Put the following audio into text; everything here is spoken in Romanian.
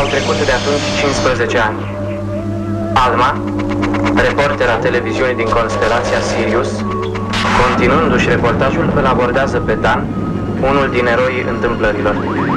trecut de atunci 15 ani. Alma, reporter a televiziunii din constelația Sirius, continuându-și reportajul, îl abordează pe Dan, unul din eroii întâmplărilor.